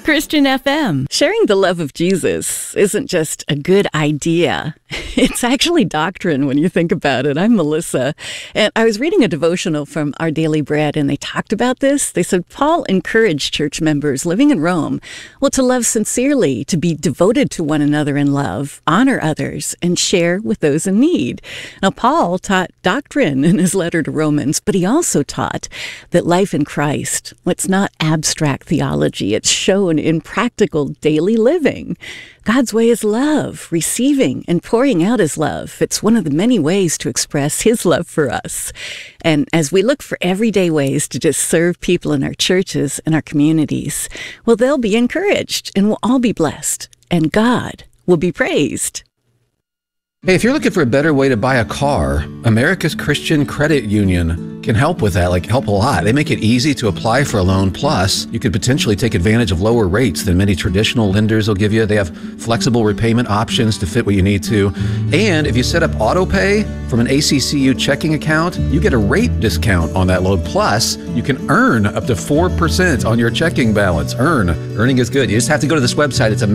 Christian FM. Sharing the love of Jesus isn't just a good idea. It's actually doctrine when you think about it. I'm Melissa, and I was reading a devotional from Our Daily Bread, and they talked about this. They said Paul encouraged church members living in Rome, to love sincerely, to be devoted to one another in love, honor others, and share with those in need. Now, Paul taught doctrine in his letter to Romans, but he also taught that life in Christ, it's not abstract theology. It's shown in practical daily living. God's way is love, receiving and pouring out his love. It's one of the many ways to express his love for us. And as we look for everyday ways to just serve people in our churches and our communities, they'll be encouraged and we'll all be blessed. And God will be praised. Hey, if you're looking for a better way to buy a car, America's Christian Credit Union can help with that, help a lot. They make it easy to apply for a loan. Plus, you could potentially take advantage of lower rates than many traditional lenders will give you. They have flexible repayment options to fit what you need to. And if you set up auto pay from an ACCU checking account, you get a rate discount on that loan. Plus, you can earn up to 4% on your checking balance. Earning is good. You just have to go to this website. It's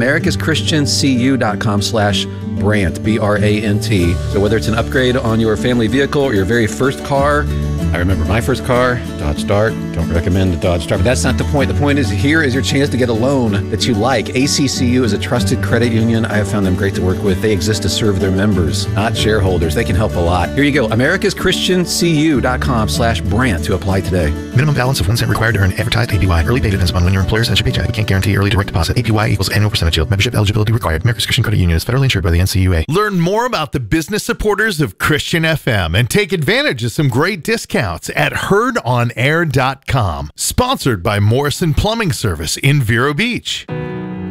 americaschristiancu.com/Brant, B-R-A-N-T. So whether it's an upgrade on your family vehicle or your very first car, I remember my first car, Dodge Dart. Don't recommend the Dodge Dart, but that's not the point. The point is, here is your chance to get a loan that you like. ACCU is a trusted credit union. I have found them great to work with. They exist to serve their members, not shareholders. They can help a lot. Here you go, americaschristiancu.com/Brant to apply today. Minimum balance of 1 cent required to earn advertised APY. Early pay depends upon when your employer sends your paycheck. We can't guarantee early direct deposit. APY equals annual percentage yield. Membership eligibility required. America's Christian Credit Union is federally insured by the NCUA. Learn more about the business supporters of Christian FM and take advantage of some great discounts at herdonair.com. Sponsored by Morrison Plumbing Service in Vero Beach.